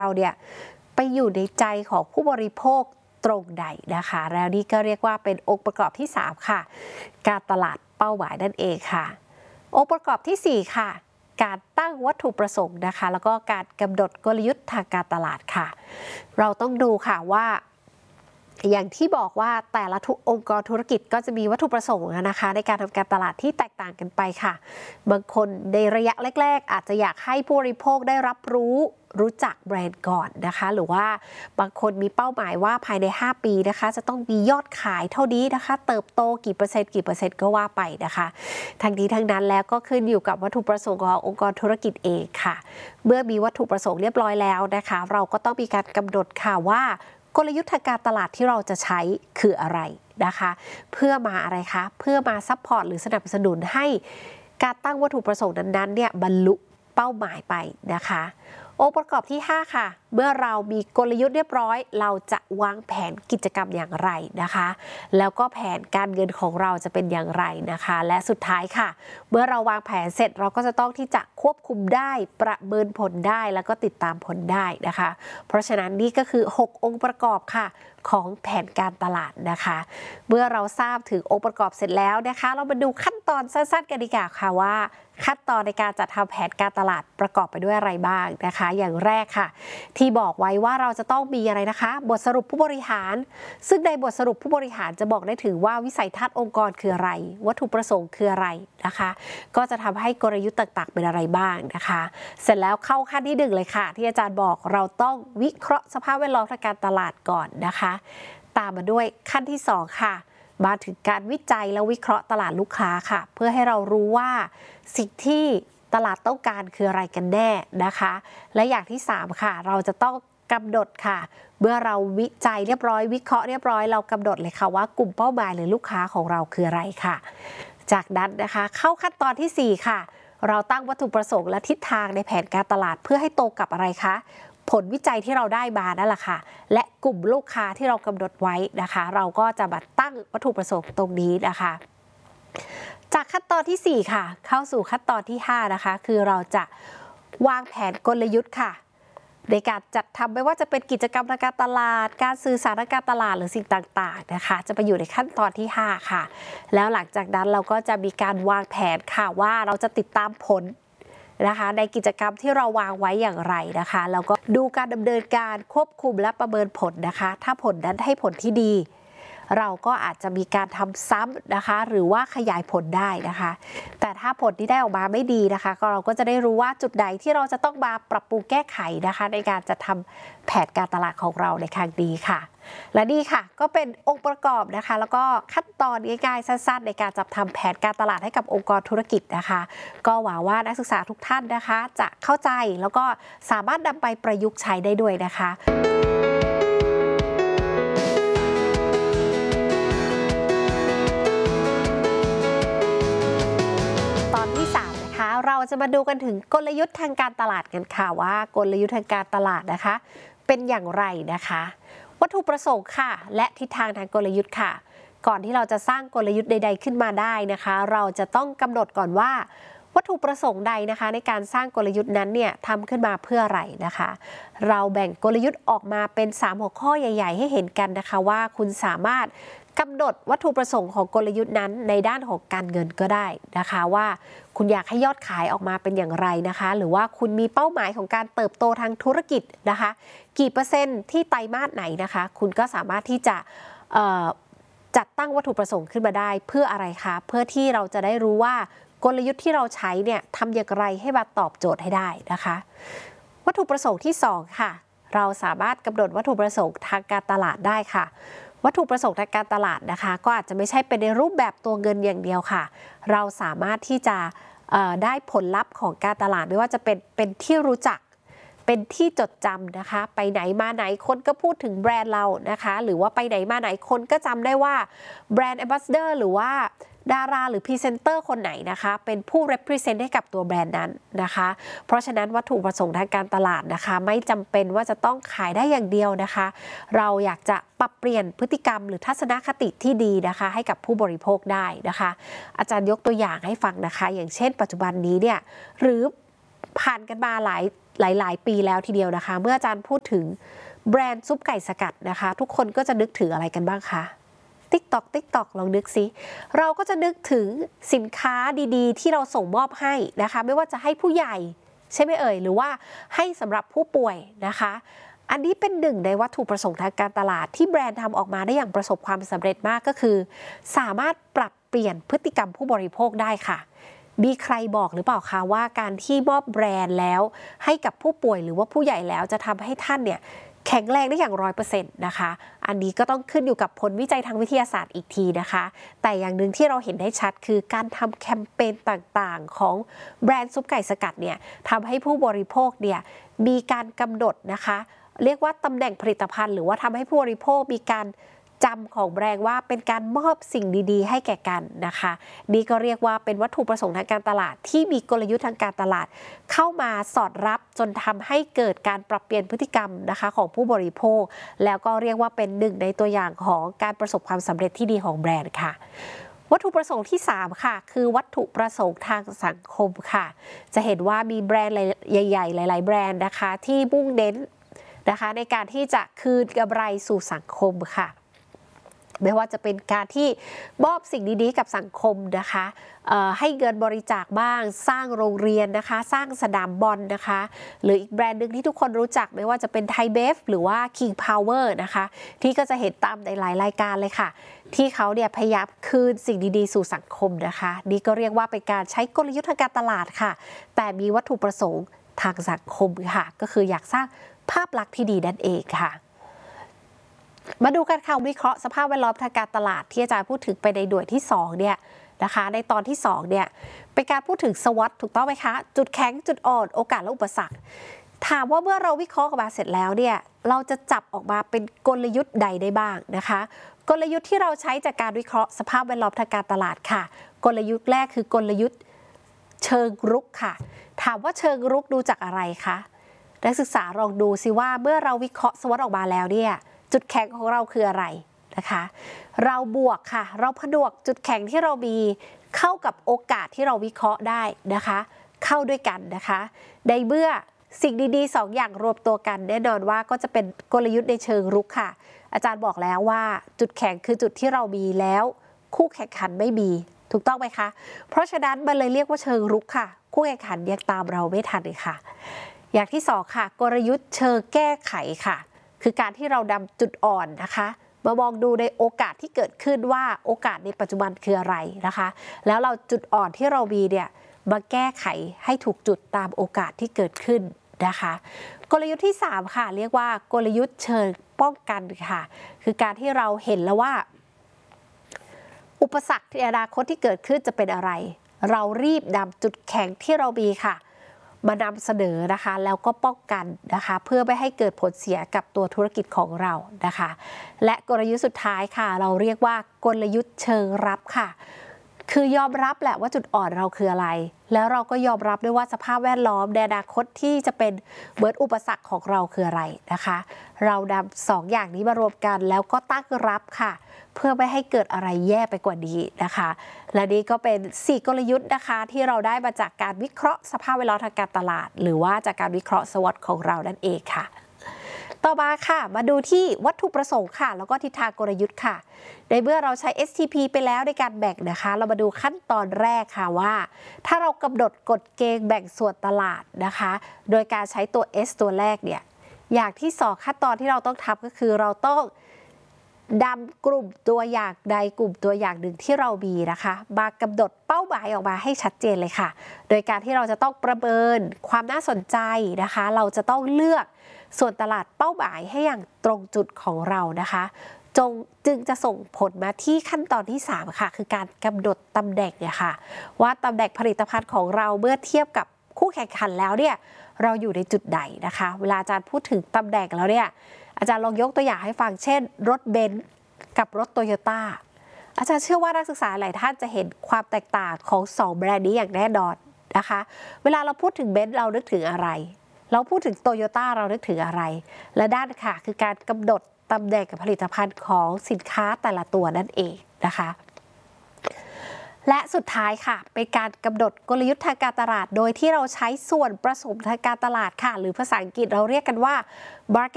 เราเนี่ยไปอยู่ในใจของผู้บริโภคตรงใดนะคะแล้วนี่ก็เรียกว่าเป็นองค์ประกอบที่3ค่ะการตลาดเป้าหมายนั่นเองค่ะองค์ประกอบที่4ค่ะการตั้งวัตถุประสงค์นะคะแล้วก็การกำหนดกลยุทธ์ทางการตลาดค่ะเราต้องดูค่ะว่าอย่างที่บอกว่าแต่ละองค์กรธุรกิจก็จะมีวัตถุประสงค์นะคะในการทำการตลาดที่แตกต่างกันไปค่ะบางคนในระยะแรกๆอาจจะอยากให้ผู้บริโภคได้รับรู้จักแบรนด์ก่อนนะคะหรือว่าบางคนมีเป้าหมายว่าภายใน5ปีนะคะจะต้องมียอดขายเท่านี้นะคะเติบโตกี่เปอร์เซ็นต์ก็ว่าไปนะคะทั้งนี้ทั้งนั้นแล้วก็ขึ้นอยู่กับวัตถุประสงค์ขององค์กรธุรกิจเองค่ะเมื่อมีวัตถุประสงค์เรียบร้อยแล้วนะคะเราก็ต้องมีการกำหนดค่ะว่ากลยุทธ์ทางการตลาดที่เราจะใช้คืออะไรนะคะเพื่อมาอะไรคะเพื่อมาซัพพอร์ตหรือสนับสนุนให้การตั้งวัตถุประสงค์นั้นๆเนี่ยบรรลุเป้าหมายไปนะคะองค์ประกอบที่5ค่ะเมื่อเรามีกลยุทธ์เรียบร้อยเราจะวางแผนกิจกรรมอย่างไรนะคะแล้วก็แผนการเงินของเราจะเป็นอย่างไรนะคะและสุดท้ายค่ะเมื่อเราวางแผนเสร็จเราก็จะต้องที่จะควบคุมได้ประเมินผลได้แล้วก็ติดตามผลได้นะคะเพราะฉะนั้นนี่ก็คือ6องค์ประกอบค่ะของแผนการตลาดนะคะเมื่อเราทราบถึงองค์ประกอบเสร็จแล้วนะคะเรามาดูขั้นตอนสั้นๆกันดีกว่าค่ะว่าขั้นตอนในการจัดทำแผนการตลาดประกอบไปด้วยอะไรบ้างนะคะอย่างแรกค่ะที่บอกไว้ว่าเราจะต้องมีอะไรนะคะบทสรุปผู้บริหารซึ่งในบทสรุปผู้บริหารจะบอกได้ถึงว่าวิสัยทัศน์องค์กรคืออะไรวัตถุประสงค์คืออะไรนะคะก็จะทำให้กลยุทธ์ต่างๆเป็นอะไรบ้างนะคะเสร็จแล้วเข้าขั้นที่1เลยค่ะที่อาจารย์บอกเราต้องวิเคราะห์สภาพแวดล้อมทางการตลาดก่อนนะคะตามมาด้วยขั้นที่2ค่ะมาถึงการวิจัยและวิเคราะห์ตลาดลูกค้าค่ะเพื่อให้เรารู้ว่าสิ่งที่ตลาดต้องการคืออะไรกันแน่นะคะและอย่างที่3ค่ะเราจะต้องกำหนดค่ะเมื่อเราวิจัยเรียบร้อยวิเคราะห์เรียบร้อยเรากำหนดเลยค่ะว่ากลุ่มเป้าหมายหรือลูกค้าของเราคืออะไรค่ะจากนั้นนะคะเข้าขั้นตอนที่4ค่ะเราตั้งวัตถุประสงค์และทิศทางในแผนการตลาดเพื่อให้ตรงกับอะไรคะผลวิจัยที่เราได้มานั่นแหละค่ะและกลุ่มลูกค้าที่เรากำหนดไว้นะคะเราก็จะมาตั้งวัตถุประสงค์ตรงนี้นะคะจากขั้นตอนที่4ค่ะเข้าสู่ขั้นตอนที่5นะคะคือเราจะวางแผนกลยุทธ์ค่ะในการจัดทำไม่ว่าจะเป็นกิจกรรมทางการตลาดการสื่อสารทางการตลาดหรือสิ่งต่างๆนะคะจะไปอยู่ในขั้นตอนที่5ค่ะแล้วหลังจากนั้นเราก็จะมีการวางแผนค่ะว่าเราจะติดตามผลนะคะในกิจกรรมที่เราวางไว้อย่างไรนะคะแล้วก็ดูการดำเนินการควบคุมและประเมินผลนะคะถ้าผลนั้นให้ผลที่ดีเราก็อาจจะมีการทำซ้ำนะคะหรือว่าขยายผลได้นะคะแต่ถ้าผลที่ได้ออกมาไม่ดีนะคะเราก็จะได้รู้ว่าจุดใดที่เราจะต้องมาปรับปรุงแก้ไขนะคะในการจะทำแผนการตลาดของเราในครั้งนี้ค่ะและนี่ค่ะก็เป็นองค์ประกอบนะคะแล้วก็ขั้นตอนง่ายๆสั้นๆในการจัดทำแผนการตลาดให้กับองค์กรธุรกิจนะคะก็หวังว่านักศึกษาทุกท่านนะคะจะเข้าใจแล้วก็สามารถนำไปประยุกต์ใช้ได้ด้วยนะคะเราจะมาดูกันถึงกลยุทธ์ทางการตลาดกันค่ะว่ากลยุทธ์ทางการตลาดนะคะเป็นอย่างไรนะคะวัตถุประสงค์ค่ะและทิศทางทางกลยุทธ์ค่ะก่อนที่เราจะสร้างกลยุทธ์ใดๆขึ้นมาได้นะคะเราจะต้องกำหนดก่อนว่าวัตถุประสงค์ใดนะคะในการสร้างกลยุทธ์นั้นเนี่ยทำขึ้นมาเพื่ออะไรนะคะเราแบ่งกลยุทธ์ออกมาเป็น3หัวข้อใหญ่ๆให้เห็นกันนะคะว่าคุณสามารถกำหนดวัตถุประสงค์ของกลยุทธ์นั้นในด้านของการเงินก็ได้นะคะว่าคุณอยากให้ยอดขายออกมาเป็นอย่างไรนะคะหรือว่าคุณมีเป้าหมายของการเติบโตทางธุรกิจนะคะกี่เปอร์เซ็นต์ที่ไตรมาสไหนนะคะคุณก็สามารถที่จะจัดตั้งวัตถุประสงค์ขึ้นมาได้เพื่ออะไรคะเพื่อที่เราจะได้รู้ว่ากลยุทธ์ที่เราใช้เนี่ยทำอย่างไรให้มาตอบโจทย์ให้ได้นะคะวัตถุประสงค์ที่2ค่ะเราสามารถกำหนดวัตถุประสงค์ทางการตลาดได้ค่ะวัตถุประสงค์ทางการตลาดนะคะก็อาจจะไม่ใช่เป็นในรูปแบบตัวเงินอย่างเดียวค่ะเราสามารถที่จะได้ผลลัพธ์ของการตลาดไม่ว่าจะเป็นที่รู้จักเป็นที่จดจำนะคะไปไหนมาไหนคนก็พูดถึงแบรนด์เรานะคะหรือว่าไปไหนมาไหนคนก็จำได้ว่าแบรนด์แอมบาสเดอร์หรือว่าดาราหรือพรีเซนเตอร์คนไหนนะคะเป็นผู้ represent ให้กับตัวแบรนด์นั้นนะคะเพราะฉะนั้นวัตถุประสงค์ทางการตลาดนะคะไม่จำเป็นว่าจะต้องขายได้อย่างเดียวนะคะเราอยากจะปรับเปลี่ยนพฤติกรรมหรือทัศนคติที่ดีนะคะให้กับผู้บริโภคได้นะคะอาจารย์ยกตัวอย่างให้ฟังนะคะอย่างเช่นปัจจุบันนี้เนี่ยหรือผ่านกันมาหลายๆปีแล้วทีเดียวนะคะเมื่ออาจารย์พูดถึงแบรนด์ซุปไก่สกัดนะคะทุกคนก็จะนึกถึงอะไรกันบ้างคะติ๊กตอกลองนึกสิเราก็จะนึกถึงสินค้าดีๆที่เราส่งมอบให้นะคะไม่ว่าจะให้ผู้ใหญ่ใช่ไหมเอ่ยหรือว่าให้สำหรับผู้ป่วยนะคะอันนี้เป็นหนึ่งในวัตถุประสงค์ทางการตลาดที่แบรนด์ทำออกมาได้อย่างประสบความสำเร็จมากก็คือสามารถปรับเปลี่ยนพฤติกรรมผู้บริโภคได้ค่ะมีใครบอกหรือเปล่าคะว่าการที่มอบแบรนด์แล้วให้กับผู้ป่วยหรือว่าผู้ใหญ่แล้วจะทำให้ท่านเนี่ยแข็งแรงได้อย่าง100%นะคะอันนี้ก็ต้องขึ้นอยู่กับผลวิจัยทางวิทยาศาสตร์อีกทีนะคะแต่อย่างหนึ่งที่เราเห็นได้ชัดคือการทำแคมเปญต่างๆของแบรนด์ซุปไก่สกัดเนี่ยทำให้ผู้บริโภคเนี่ยมีการกำหนดนะคะเรียกว่าตำแหน่งผลิตภัณฑ์หรือว่าทำให้ผู้บริโภคมีการจำของแบรนด์ว่าเป็นการมอบสิ่งดีๆให้แก่กันนะคะนี่ก็เรียกว่าเป็นวัตถุประสงค์ทางการตลาดที่มีกลยุทธ์ทางการตลาดเข้ามาสอดรับจนทำให้เกิดการปรับเปลี่ยนพฤติกรรมนะคะของผู้บริโภคแล้วก็เรียกว่าเป็นหนึ่งในตัวอย่างของการประสบความสำเร็จที่ดีของแบรนด์ค่ะวัตถุประสงค์ที่3ค่ะคือวัตถุประสงค์ทางสังคมค่ะจะเห็นว่ามีแบรนด์ใหญ่ๆหลายๆแบรนด์นะคะที่มุ่งเน้นนะคะในการที่จะคืนกำไรสู่สังคมค่ะไม่ว่าจะเป็นการที่มอบสิ่งดีๆกับสังคมนะคะให้เงินบริจาคบ้างสร้างโรงเรียนนะคะสร้างสนามบอลนะคะหรืออีกแบรนด์หนึ่งที่ทุกคนรู้จักไม่ว่าจะเป็นไทยเบฟหรือว่า King Power นะคะที่ก็จะเห็นตามในหลายรายการเลยค่ะที่เขาเนี่ยพยายามคืนสิ่งดีๆสู่สังคมนะคะนี่ก็เรียกว่าเป็นการใช้กลยุทธ์ทางการตลาดค่ะแต่มีวัตถุประสงค์ทางสังคมค่ะก็คืออยากสร้างภาพลักษณ์ที่ดีนั่นเองค่ะมาดูกันค่ะวิเคราะห์สภาพแวดล้อมทางการตลาดที่อาจารย์พูดถึงไปในหน่วยที่2เนี่ยนะคะในตอนที่2เนี่ยเป็นการพูดถึง SWOT ถูกต้องไหมคะจุดแข็งจุดอ่อนโอกาสและอุปสรรคถามว่าเมื่อเราวิเคราะห์ออกมาเสร็จแล้วเนี่ยเราจะจับออกมาเป็นกลยุทธ์ใดได้บ้างนะคะกลยุทธ์ที่เราใช้จากการวิเคราะห์สภาพแวดล้อมทางการตลาดค่ะกลยุทธ์แรกคือกลยุทธ์เชิงรุกค่ะถามว่าเชิงรุกดูจากอะไรคะนักศึกษาลองดูสิว่าเมื่อเราวิเคราะห์ SWOT ออกมาแล้วเนี่ยจุดแข็งของเราคืออะไรนะคะเราบวกค่ะเราผนวกจุดแข็งที่เรามีเข้ากับโอกาสที่เราวิเคราะห์ได้นะคะเข้าด้วยกันนะคะในเมื่อสิ่งดีๆ2อย่างรวมตัวกันแน่นอนว่าก็จะเป็นกลยุทธ์ในเชิงรุกค่ะอาจารย์บอกแล้วว่าจุดแข็งคือจุดที่เรามีแล้วคู่แข่งขันไม่มีถูกต้องไหมคะเพราะฉะนั้นมันเลยเรียกว่าเชิงรุกค่ะคู่แข่งขันยังตามเราไม่ทันเลยค่ะอย่างที่2ค่ะกลยุทธ์เชิงแก้ไขค่ะคือการที่เรานำจุดอ่อนนะคะมามองดูในโอกาสที่เกิดขึ้นว่าโอกาสในปัจจุบันคืออะไรนะคะแล้วเราจุดอ่อนที่เรามีเนี่ยมาแก้ไขให้ถูกจุดตามโอกาสที่เกิดขึ้นนะคะกลยุทธ์ที่3ค่ะเรียกว่ากลยุทธ์เชิงป้องกันค่ะคือการที่เราเห็นแล้วว่าอุปสรรคในอนาคตที่เกิดขึ้นจะเป็นอะไรเรารีบนำจุดแข็งที่เรามีค่ะมานำเสนอนะคะแล้วก็ป้องกันนะคะเพื่อไม่ให้เกิดผลเสียกับตัวธุรกิจของเรานะคะและกลยุทธ์สุดท้ายค่ะเราเรียกว่ากลยุทธ์เชิงรับค่ะคือยอมรับแหละว่าจุดอ่อนเราคืออะไรแล้วเราก็ยอมรับด้วยว่าสภาพแวดล้อมในอนาคตที่จะเป็นเหมือนอุปสรรคของเราคืออะไรนะคะเรานำ2อย่างนี้มารวมกันแล้วก็ตั้งรับค่ะเพื่อไม่ให้เกิดอะไรแย่ไปกว่านี้นะคะและนี่ก็เป็น4กลยุทธ์นะคะที่เราได้มาจากการวิเคราะห์สภาพแวดล้อมทางการตลาดหรือว่าจากการวิเคราะห์ SWOT ของเรานั่นเองค่ะต่อมาค่ะมาดูที่วัตถุประสงค์ค่ะแล้วก็ทิศทางกลยุทธ์ค่ะในเมื่อเราใช้ STP ไปแล้วในการแบ่งนะคะเรามาดูขั้นตอนแรกค่ะว่าถ้าเรากำหนดกฎเกณฑ์แบ่งส่วนตลาดนะคะโดยการใช้ตัว S ตัวแรกเนี่ยอย่างที่2ขั้นตอนที่เราต้องทำก็คือเราต้องนำกลุ่มตัวอย่างใดกลุ่มตัวอย่างหนึ่งที่เรามีนะคะมากำหนดเป้าหมายออกมาให้ชัดเจนเลยค่ะโดยการที่เราจะต้องประเมินความน่าสนใจนะคะเราจะต้องเลือกส่วนตลาดเป้าหมายให้อย่างตรงจุดของเรานะคะจึงจะส่งผลมาที่ขั้นตอนที่3ค่ะคือการกำหนดตำแหน่งเนี่ยค่ะว่าตำแหน่งผลิตภัณฑ์ของเราเมื่อเทียบกับคู่แข่งขันแล้วเนี่ยเราอยู่ในจุดใดนะคะเวลาอาจารย์พูดถึงตำแหน่งแล้วเนี่ยอาจารย์ลองยกตัวอย่างให้ฟังเช่นรถเบนซ์กับรถโตโยต้าอาจารย์เชื่อว่านักศึกษาหลายท่านจะเห็นความแตกต่างของ2แบรนด์นี้อย่างแน่นอนนะคะเวลาเราพูดถึงเบนซ์เรานึกถึงอะไรเราพูดถึงโตโยต้าเรานึกถึงอะไรและด้านค่ะคือการกำหนดตำแหน่งกับผลิตภัณฑ์ของสินค้าแต่ละตัวนั่นเองนะคะและสุดท้ายค่ะเป็นการกำหนดกลยุทธ์ทางการตลาดโดยที่เราใช้ส่วนผสมทางการตลาดค่ะหรือภาษาอังกฤษเราเรียกกันว่า